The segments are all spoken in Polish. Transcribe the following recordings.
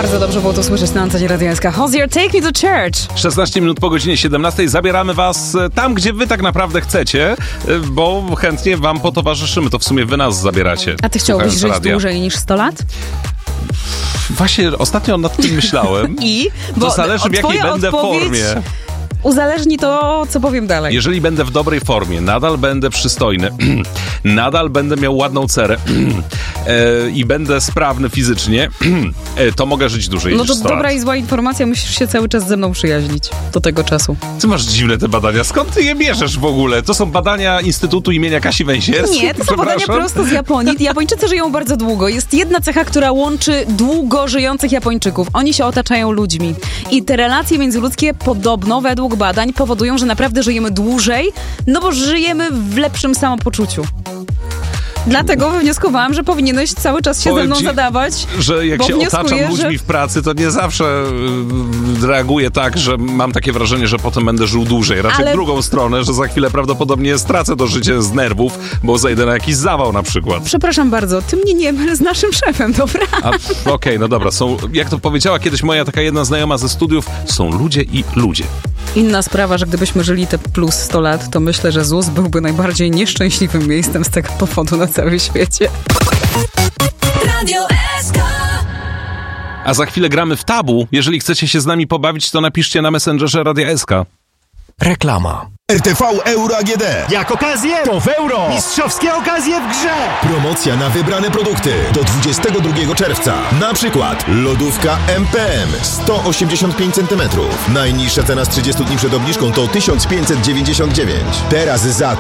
Bardzo dobrze było to słyszeć na antenie Radia SK. Hozier, take me to church. 16 minut po godzinie 17 zabieramy was tam, gdzie wy tak naprawdę chcecie, bo chętnie wam potowarzyszymy. To w sumie wy nas zabieracie. A ty chciałbyś żyć dłużej niż 100 lat? Właśnie ostatnio nad tym myślałem. I? To zależy, w jakiej będę formie. Uzależni to, co powiem dalej. Jeżeli będę w dobrej formie, nadal będę przystojny, nadal będę miał ładną cerę i będę sprawny fizycznie, to mogę żyć dłużej niż 100 lat. No to dobra i zła informacja, musisz się cały czas ze mną przyjaźnić do tego czasu. Ty masz dziwne te badania. Skąd ty je bierzesz w ogóle? To są badania Instytutu imienia Kasi Węsierskiej? Nie, to są badania prosto z Japonii. Japończycy żyją bardzo długo. Jest jedna cecha, która łączy długo żyjących Japończyków. Oni się otaczają ludźmi. I te relacje międzyludzkie podobno według badań powodują, że naprawdę żyjemy dłużej, no bo żyjemy w lepszym samopoczuciu. Dlatego wywnioskowałam, że powinieneś cały czas się ze mną zadawać. Że jak się otaczam ludźmi w pracy, to nie zawsze reaguję tak, że mam takie wrażenie, że potem będę żył dłużej. Raczej w drugą stronę, że za chwilę prawdopodobnie stracę to życie z nerwów, bo zejdę na jakiś zawał na przykład. Przepraszam bardzo, ty mnie nie myl z naszym szefem, dobra? Okej, no dobra. Są, jak to powiedziała kiedyś moja taka jedna znajoma ze studiów, są ludzie i ludzie. Inna sprawa, że gdybyśmy żyli te plus 100 lat, to myślę, że ZUS byłby najbardziej nieszczęśliwym miejscem z tego powodu na całym świecie. Radio SK. A za chwilę gramy w Tabu. Jeżeli chcecie się z nami pobawić, to napiszcie na Messengerze Radia SK. Reklama. RTV Euro AGD. Jak okazję, to w euro. Mistrzowskie okazje w grze. Promocja na wybrane produkty do 22 czerwca. Na przykład lodówka MPM 185 cm. Najniższa cena z 30 dni przed obniżką to 1599. Teraz za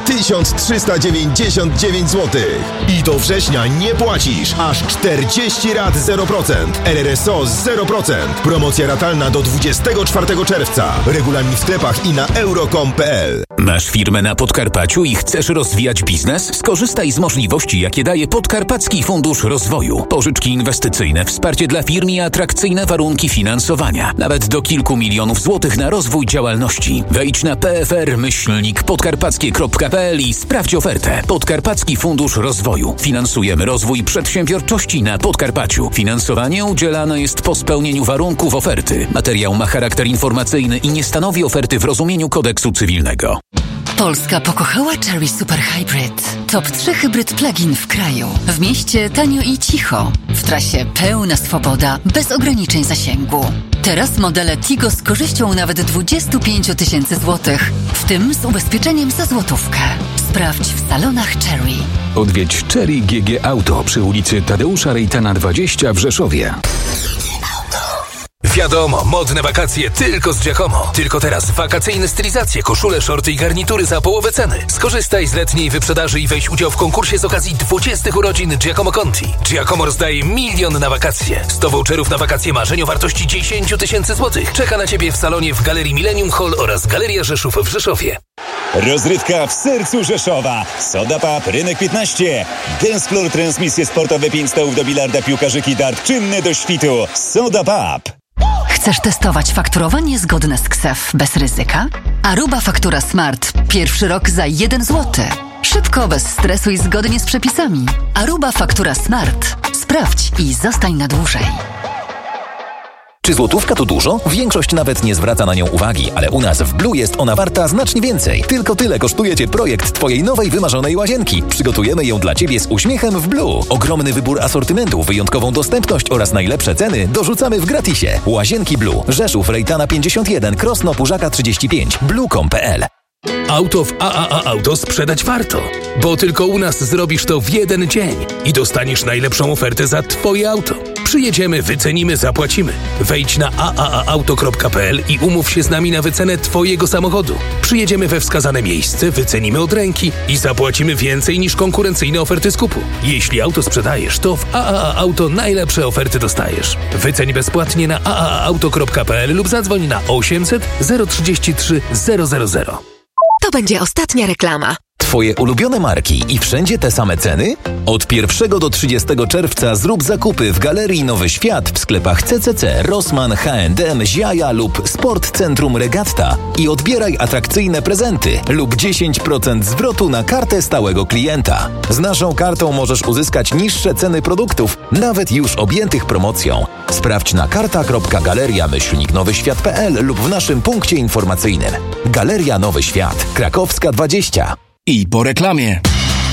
1399 zł. I do września nie płacisz. Aż 40 rat 0%. RRSO 0%. Promocja ratalna do 24 czerwca. Regulamin w sklepach i na euro.com.pl. Masz firmę na Podkarpaciu i chcesz rozwijać biznes? Skorzystaj z możliwości, jakie daje Podkarpacki Fundusz Rozwoju. Pożyczki inwestycyjne, wsparcie dla firm i atrakcyjne warunki finansowania. Nawet do kilku milionów złotych na rozwój działalności. Wejdź na pfr-podkarpackie.pl i sprawdź ofertę. Podkarpacki Fundusz Rozwoju. Finansujemy rozwój przedsiębiorczości na Podkarpaciu. Finansowanie udzielane jest po spełnieniu warunków oferty. Materiał ma charakter informacyjny i nie stanowi oferty w rozumieniu kodeksu cywilnego. Polska pokochała Chery Super Hybrid. Top 3 hybryd plug-in w kraju. W mieście tanio i cicho. W trasie pełna swoboda, bez ograniczeń zasięgu. Teraz modele Tigo z korzyścią nawet 25 000 złotych, w tym z ubezpieczeniem za złotówkę. Sprawdź w salonach Chery. Odwiedź Chery GG Auto przy ulicy Tadeusza Rejtana 20 w Rzeszowie. Wiadomo, modne wakacje tylko z Giacomo. Tylko teraz wakacyjne stylizacje, koszule, shorty i garnitury za połowę ceny. Skorzystaj z letniej wyprzedaży i weź udział w konkursie z okazji 20 urodzin Giacomo Conti. Giacomo rozdaje 1 000 000 na wakacje. 100 voucherów na wakacje marzeń o wartości 10 000 złotych. Czeka na Ciebie w salonie w Galerii Millennium Hall oraz Galeria Rzeszów w Rzeszowie. Rozrywka w sercu Rzeszowa. Soda Pub, Rynek 15. Dance Floor, transmisje sportowe, 5 stołów do bilarda, piłkarzyki, dart, czynny do świtu. Soda Pub. Chcesz testować fakturowanie zgodne z KSEF bez ryzyka? Aruba Faktura Smart. Pierwszy rok za 1 zł. Szybko, bez stresu i zgodnie z przepisami. Aruba Faktura Smart. Sprawdź i zostań na dłużej. Czy złotówka to dużo? Większość nawet nie zwraca na nią uwagi, ale u nas w Blue jest ona warta znacznie więcej. Tylko tyle kosztuje Cię projekt Twojej nowej, wymarzonej łazienki. Przygotujemy ją dla Ciebie z uśmiechem w Blue. Ogromny wybór asortymentu, wyjątkową dostępność oraz najlepsze ceny dorzucamy w gratisie. Łazienki Blue. Rzeszów, Rejtana 51, Krosno, Pużaka 35, blue.com.pl. Auto w AAA Auto sprzedać warto, bo tylko u nas zrobisz to w jeden dzień i dostaniesz najlepszą ofertę za Twoje auto. Przyjedziemy, wycenimy, zapłacimy. Wejdź na aaaauto.pl i umów się z nami na wycenę Twojego samochodu. Przyjedziemy we wskazane miejsce, wycenimy od ręki i zapłacimy więcej niż konkurencyjne oferty skupu. Jeśli auto sprzedajesz, to w AAA Auto najlepsze oferty dostajesz. Wyceń bezpłatnie na aaaauto.pl lub zadzwoń na 800 033 000. To będzie ostatnia reklama. Twoje ulubione marki i wszędzie te same ceny? Od 1 do 30 czerwca zrób zakupy w Galerii Nowy Świat w sklepach CCC, Rossmann, H&M, Ziaja lub Sport Centrum Regatta i odbieraj atrakcyjne prezenty lub 10% zwrotu na kartę stałego klienta. Z naszą kartą możesz uzyskać niższe ceny produktów, nawet już objętych promocją. Sprawdź na karta.galeria-nowyświat.pl lub w naszym punkcie informacyjnym. Galeria Nowy Świat, Krakowska 20. I po reklamie.